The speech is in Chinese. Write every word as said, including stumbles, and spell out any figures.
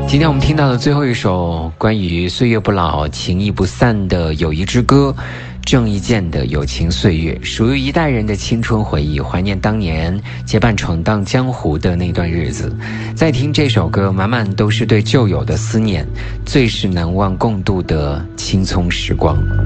今天我们听到的最后一首关于岁月不老情谊不散的友谊之歌，郑伊健的友情岁月，属于一代人的青春回忆，怀念当年结伴闯荡江湖的那段日子。再听这首歌，满满都是对旧友的思念，最是难忘共度的青葱时光。